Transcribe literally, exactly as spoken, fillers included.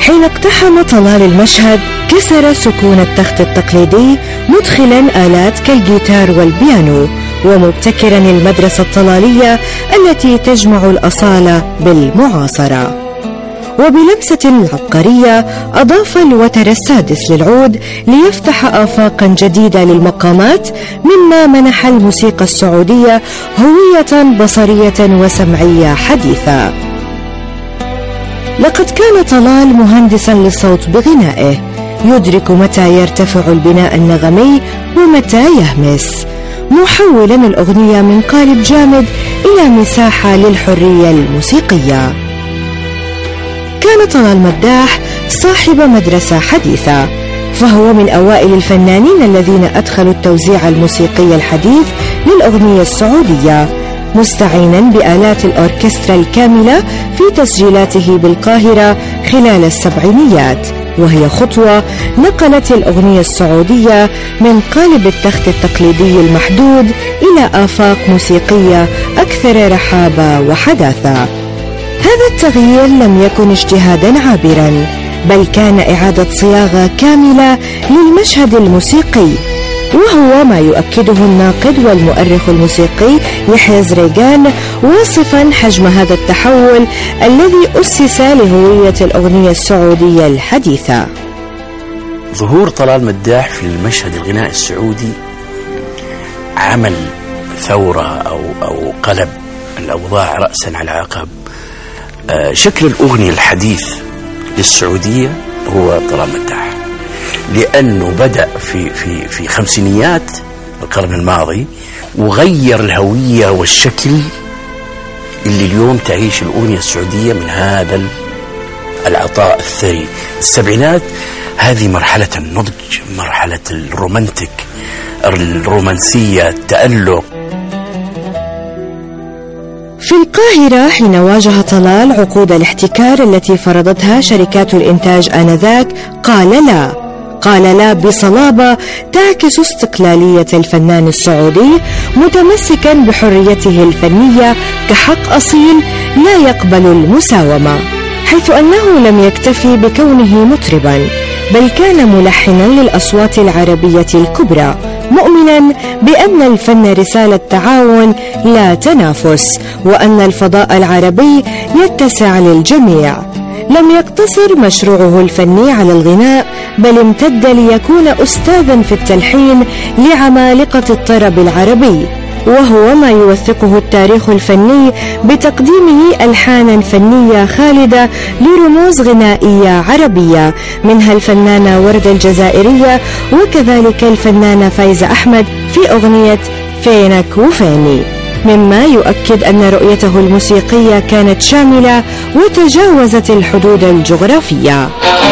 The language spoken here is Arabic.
حين اقتحم طلال المشهد كسر سكون التخت التقليدي مدخلا آلات كالجيتار والبيانو ومبتكرا المدرسة الطلالية التي تجمع الأصالة بالمعاصرة. وبلمسة عبقرية أضاف الوتر السادس للعود ليفتح آفاقا جديدة للمقامات، مما منح الموسيقى السعودية هوية بصرية وسمعية حديثة. لقد كان طلال مهندسا للصوت بغنائه، يدرك متى يرتفع البناء النغمي ومتى يهمس، محولا الأغنية من قالب جامد إلى مساحة للحرية الموسيقية. كان طلال مداح صاحب مدرسة حديثة، فهو من أوائل الفنانين الذين أدخلوا التوزيع الموسيقي الحديث للأغنية السعودية، مستعينا بآلات الأوركسترا الكاملة في تسجيلاته بالقاهرة خلال السبعينيات، وهي خطوة نقلت الأغنية السعودية من قالب التخت التقليدي المحدود إلى آفاق موسيقية أكثر رحابة وحداثة. هذا التغيير لم يكن اجتهادا عابرا، بل كان إعادة صياغة كاملة للمشهد الموسيقي، وهو ما يؤكده الناقد والمؤرخ الموسيقي يحيى زريقان، واصفا حجم هذا التحول الذي أسس لهوية الأغنية السعودية الحديثة. ظهور طلال مداح في المشهد الغنائي السعودي عمل ثورة أو, أو قلب الأوضاع رأسا على عقب. شكل الأغنية الحديث للسعودية هو طلال مداح، لأنه بدأ في في في خمسينيات القرن الماضي وغير الهوية والشكل اللي اليوم تعيش الأغنية السعودية من هذا العطاء الثري. السبعينات هذه مرحلة النضج، مرحلة الرومانتيك، الرومانسية، التألق. في القاهرة حين واجه طلال عقود الاحتكار التي فرضتها شركات الإنتاج آنذاك قال لا، قال لا بصلابة تعكس استقلالية الفنان السعودي، متمسكا بحريته الفنية كحق أصيل لا يقبل المساومة، حيث أنه لم يكتفي بكونه مطربا، بل كان ملحنا للأصوات العربية الكبرى، مؤمنا بأن الفن رسالة تعاون لا تنافس، وأن الفضاء العربي يتسع للجميع. لم يقتصر مشروعه الفني على الغناء، بل امتد ليكون أستاذا في التلحين لعمالقة الطرب العربي، وهو ما يوثقه التاريخ الفني بتقديمه ألحانا فنية خالدة لرموز غنائية عربية، منها الفنانة وردة الجزائرية، وكذلك الفنانة فايزة أحمد في أغنية فينك وفيني، مما يؤكد أن رؤيته الموسيقية كانت شاملة وتجاوزت الحدود الجغرافية.